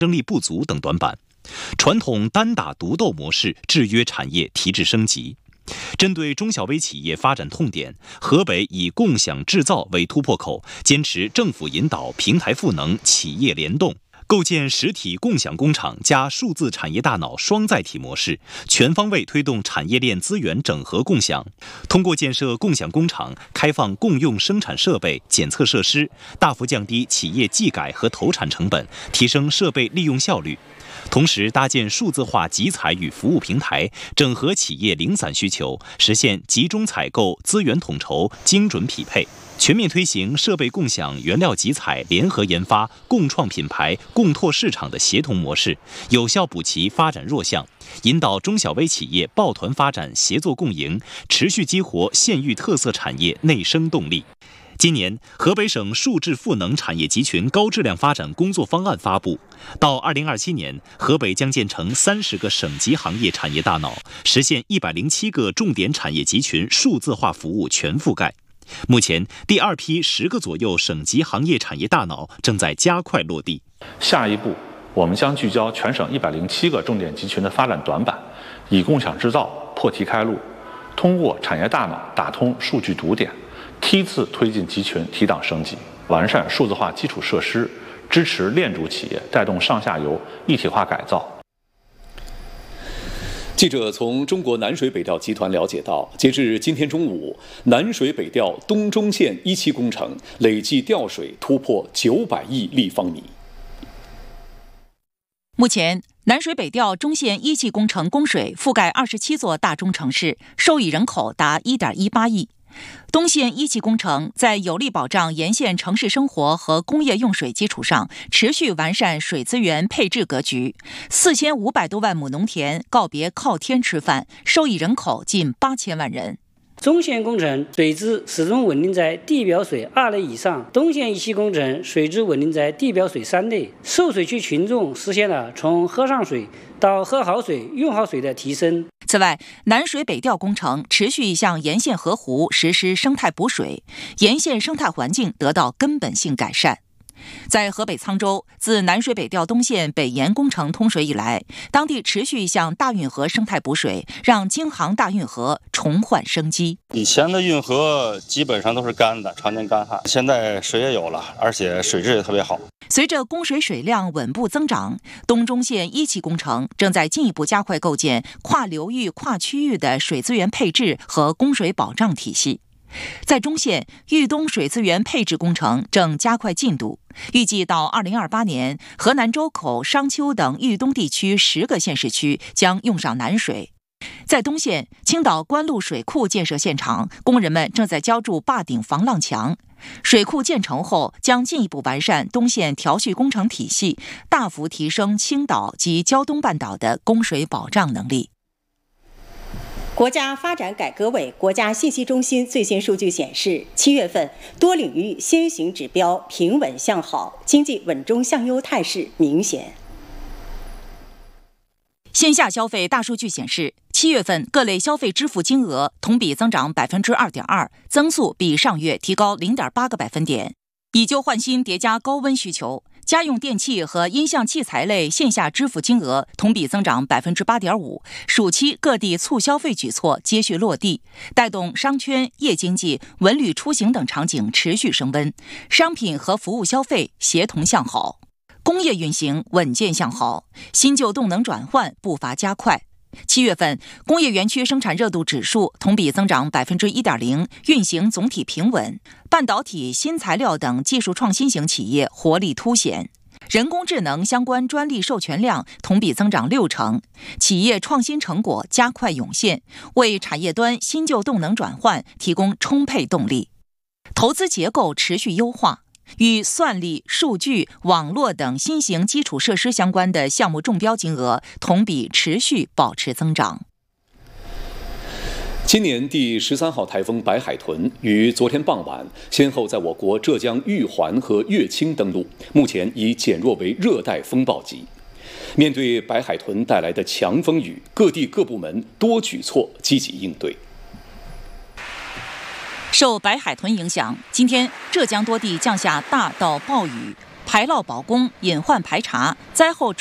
争力不足等短板，传统单打独斗模式制约产业提质升级。针对中小微企业发展痛点，河北以共享制造为突破口，坚持政府引导、平台赋能、企业联动，构建实体共享工厂加数字产业大脑双载体模式，全方位推动产业链资源整合共享。通过建设共享工厂、开放共用生产设备、检测设施，大幅降低企业技改和投产成本，提升设备利用效率。同时，搭建数字化集采与服务平台，整合企业零散需求，实现集中采购、资源统筹、精准匹配。全面推行设备共享、原料集采、联合研发、共创品牌、共拓市场的协同模式，有效补齐发展弱项，引导中小微企业抱团发展、协作共赢，持续激活县域特色产业内生动力。今年，河北省数智赋能产业集群高质量发展工作方案发布，到2027年，河北将建成30个省级行业产业大脑，实现107个重点产业集群数字化服务全覆盖。目前，第二批10个左右省级行业产业大脑正在加快落地。 下一步，我们将聚焦全省107个重点集群的发展短板，以共享制造破题开路，通过产业大脑打通数据堵点，梯次推进集群提档升级，完善数字化基础设施，支持链主企业带动上下游一体化改造。 记者从中国南水北调集团了解到，截至今天中午，南水北调东中线1期工程累计调水突破900亿立方米。 目前，南水北调中线1期工程供水覆盖27座大中城市，受益人口达1.18亿。东线1期工程在有力保障沿线城市生活和工业用水基础上，持续完善水资源配置格局。4500多万亩农田告别靠天吃饭，受益人口近8000万人。 中线工程水质始终稳定在地表水2类以上，东线1期工程水质稳定在地表水3类，受水区群众实现了从喝上水到喝好水、用好水的提升。 此外，南水北调工程持续向沿线河湖实施生态补水，沿线生态环境得到根本性改善。在河北沧州，自南水北调东线北延工程通水以来，当地持续向大运河生态补水，让京杭大运河重焕生机。 以前的运河基本上都是干的，常年干旱，现在水也有了，而且水质也特别好。 随着供水水量稳步增长，东中线1期工程正在进一步加快构建跨流域、跨区域的水资源配置和供水保障体系。在中线，豫东水资源配置工程正加快进度，预计到2028年，河南周口、商丘等豫东地区10个县市区将用上南水。在东线，青岛关路水库建设现场，工人们正在浇筑坝顶防浪墙。水库建成后，将进一步完善东线调蓄工程体系，大幅提升青岛及胶东半岛的供水保障能力。 国家发展改革委国家信息中心最新数据显示，7月份多领域先行指标平稳向好，经济稳中向优态势明显。 线下消费大数据显示，7月份各类消费支付金额同比增长 2.2%， 增速比上月提高 0.8个百分点。以旧换新叠加高温需求，家用电器和音像器材类线下支付金额同比增长 8.5%， 暑期各地促消费举措接续落地，带动商圈、夜经济、文旅出行等场景持续升温，商品和服务消费协同向好。工业运行稳健向好，新旧动能转换步伐加快。7月份，工业园区生产热度指数同比增长 1.0%， 运行总体平稳。半导体、新材料等技术创新型企业活力凸显。人工智能相关专利授权量同比增长60%，企业创新成果加快涌现，为产业端新旧动能转换提供充沛动力。投资结构持续优化。与算力、数据、网络等新型基础设施相关的项目中标金额同比持续保持增长。 今年第13号台风白海豚于昨天傍晚先后在我国浙江玉环和乐清登陆，目前已减弱为热带风暴级。面对白海豚带来的强风雨，各地各部门多举措积极应对。 受白海豚影响，今天浙江多地降下大到暴雨， 排涝保供、隐患排查、灾后